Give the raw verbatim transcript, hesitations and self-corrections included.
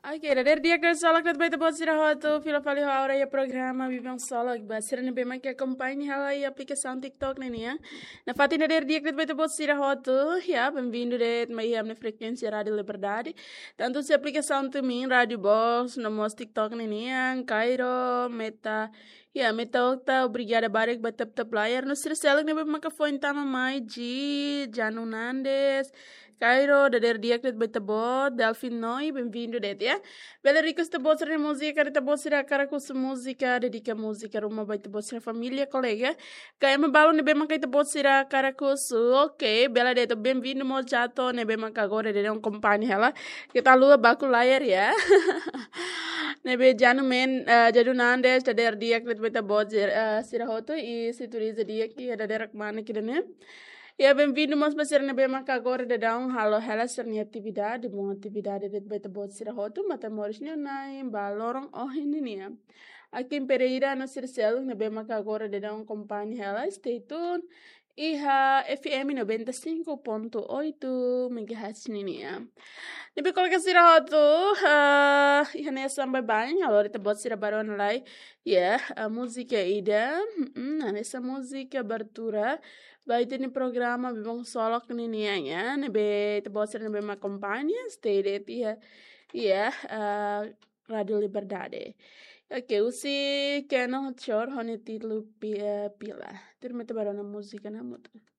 Oke, dari dia ke solak dat baita bot sira hotu fila fali ho aura ya programa Vivem Solak ba sira ne bema que acompanhe ela e aplicação TikTok né né. Na fatina dari dia que dat baita bot sira hotu, ya, bem-vindo de mai na frequência Rádio Liberdade. Tanto se aplicação também Rádio Box, no mos TikTok né né, Cairo, Meta, ya, Meta okta obrigada barek ba tap tap layar no sira selak ne bema que foi então mai de Janu Nandes. Cairo, da der dia que beta bot, Delfin Noi, bem-vindo det, ja. Bela rico sta bot sira música, rita bot sira cara com música, dedica música, ruma baita bot sira família, colega. Kaya mabalo ne bema kaita bot sira cara com ok, bela det, bem-vindo mo jato, ne bema ka agora de um companhia ela, que tá lua baku layar, ja. Ne be janu men, uh, jadu nandes, da der dia que beta bot sira, uh, sira hoto, e situriza dia que da der mana que ne. Ya, bem-vindo mas pasir na bema ka agora de down halo hela serni atividade, bom atividade de beta bot sira hoto, mata moris ni nai balorong oh ini ni. Aqui em Pereira no Circelo, na bema ka agora de down companhia hela, stay tuned. Iha F M noventa e cinco ponto oito megahertz ni ya. Nibi coloca sira hoto, uh, iha nessa bye-bye, agora ita bot sira baron lai. Ya, a música ida, mm, nessa música abertura. Vai ter no programa Vivem Solak ninianya, nebe te boser nebe ma companhia, stay there tia, yeah, uh, Radio Liberdade. Oke, usi kena chor honeti lu pila. Terima kasih barana música na mutu.